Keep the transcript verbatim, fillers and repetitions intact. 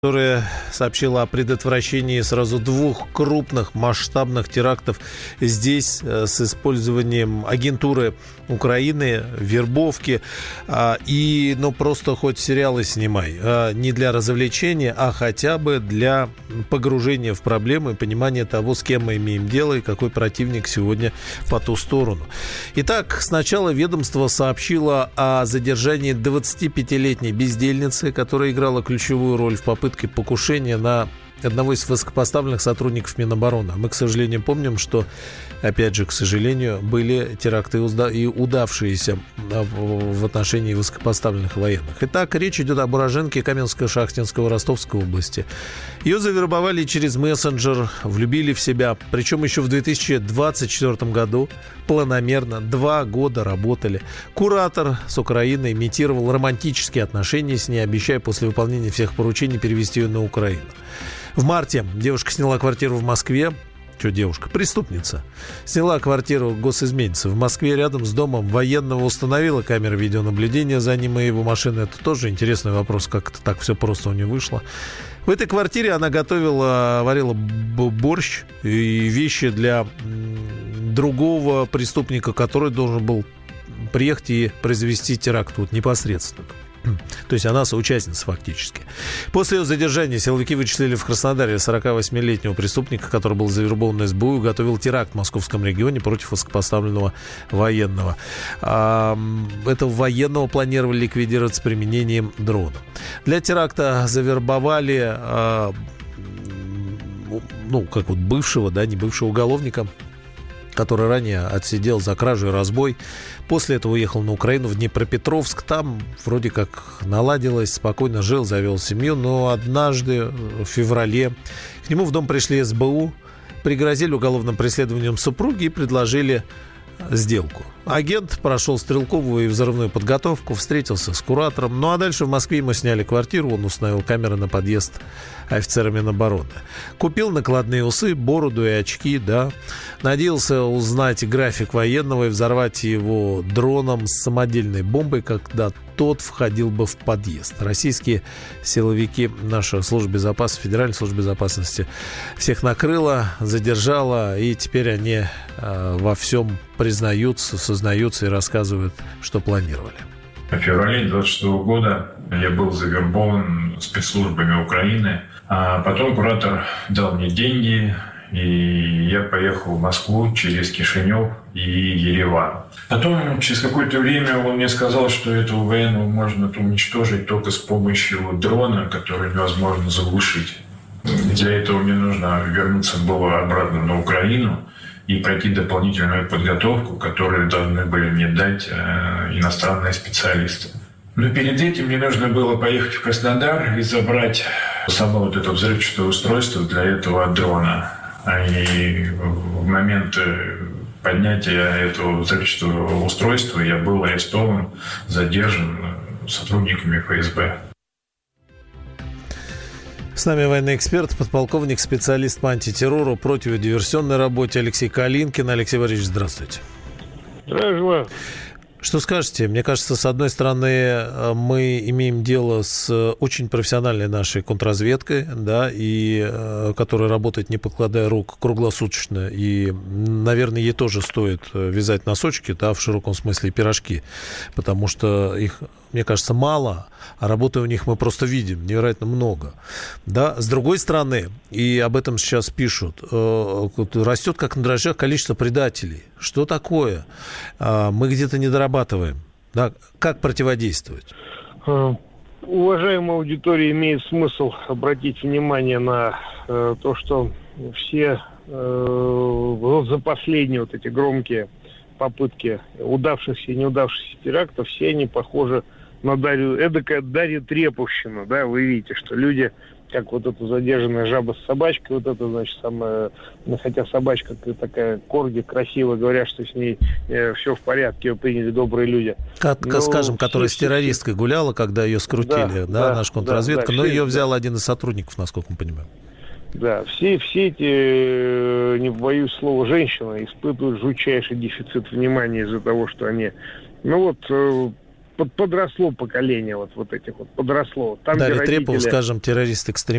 которая сообщила о предотвращении сразу двух крупных масштабных терактов здесь с использованием агентуры Украины, вербовки. И, ну, просто хоть сериалы снимай. Не для развлечения, а хотя бы для погружения в проблемы и понимания того, с кем мы имеем дело и какой противник сегодня по ту сторону. Итак, сначала ведомство сообщило о задержании двадцатипятилетней бездельницы, которая играла ключевую роль в попытке покушения на одного из высокопоставленных сотрудников Минобороны. Мы, к сожалению, помним, что, опять же, к сожалению, были теракты и удавшиеся в отношении высокопоставленных военных. Итак, речь идет об уроженке Каменско-Шахтинского Ростовской области. Ее завербовали через мессенджер, влюбили в себя. Причем еще в две тысячи двадцать четвёртом году планомерно два года работали. Куратор с Украины имитировал романтические отношения с ней, обещая после выполнения всех поручений перевести ее на Украину. В марте девушка сняла квартиру в Москве. Что девушка? Преступница. Сняла квартиру госизменницы в Москве рядом с домом военного, установила камеры видеонаблюдения за ним и его машины. Это тоже интересный вопрос, как это так все просто у нее вышло. В этой квартире она готовила, варила борщ и вещи для другого преступника, который должен был приехать и произвести теракт вот непосредственно. То есть она соучастница фактически. После ее задержания силовики вычислили в Краснодаре сорокавосьмилетнего преступника, который был завербован на эс бэ у и готовил теракт в московском регионе против высокопоставленного военного. А, этого военного планировали ликвидировать с применением дрона. Для теракта завербовали а, ну, как вот бывшего, да, не бывшего уголовника, который ранее отсидел за кражу и разбой. После этого уехал на Украину, в Днепропетровск. Там вроде как наладилось, спокойно жил, завел семью. Но однажды, в феврале, к нему в дом пришли эс бэ у, пригрозили уголовным преследованием супруги и предложили сделку. Агент прошел стрелковую и взрывную подготовку, встретился с куратором. Ну а дальше в Москве ему сняли квартиру, он установил камеры на подъезд офицера Минобороны. Купил накладные усы, бороду и очки, да. Надеялся узнать график военного и взорвать его дроном с самодельной бомбой, когда тот входил бы в подъезд. Российские силовики, наша служба безопасности, Федеральная служба безопасности всех накрыла, задержала, и теперь они э, во всем признаются, сознаются и рассказывают, что планировали. В феврале двадцать шестого года я был завербован спецслужбами Украины, а потом куратор дал мне деньги, и я поехал в Москву через Кишинев и Ереван. Потом, через какое-то время, он мне сказал, что этого военного можно уничтожить только с помощью дрона, который невозможно заглушить. Для этого мне нужно вернуться было обратно на Украину и пройти дополнительную подготовку, которую должны были мне дать э, иностранные специалисты. Но перед этим мне нужно было поехать в Краснодар и забрать само вот это взрывчатое устройство для этого дрона. И в момент поднятия этого взрывчатого устройства я был арестован, задержан сотрудниками эф эс бэ. С нами военный эксперт, подполковник, специалист по антитеррору, противодиверсионной работе Алексей Калинкин. Алексей Борисович, здравствуйте. Здравствуйте. Что скажете? Мне кажется, с одной стороны, мы имеем дело с очень профессиональной нашей контрразведкой, да, и которая работает, не покладая рук, круглосуточно, и, наверное, ей тоже стоит вязать носочки, да, в широком смысле пирожки, потому что их, мне кажется, мало, а работы у них мы просто видим невероятно много. Да? С другой стороны, и об этом сейчас пишут, растет как на дрожжах количество предателей. Что такое? Мы где-то не дорабатываем. Да? Как противодействовать? Уважаемая аудитория, имеет смысл обратить внимание на то, что все вот за последние вот эти громкие попытки удавшихся и неудавшихся терактов, все они похожи на Дарью, эдакая Дарья Треповщина, да, вы видите, что люди, как вот эта задержанная жаба с собачкой, вот это, значит, самая, ну, хотя собачка такая корги, красиво говорят, что с ней э, все в порядке, ее приняли добрые люди. Как, но, скажем, которая все, с террористкой гуляла, когда ее скрутили, да, да, да наша контрразведка, да, да, но все, ее взял да. один из сотрудников, насколько мы понимаем. Да, все, все эти, не боюсь слова, женщины испытывают жутчайший дефицит внимания из-за того, что они, ну вот, под, подросло поколение вот, вот этих вот, подросло. Там, Дарья где родители... Трепова, скажем, террорист-экстремист.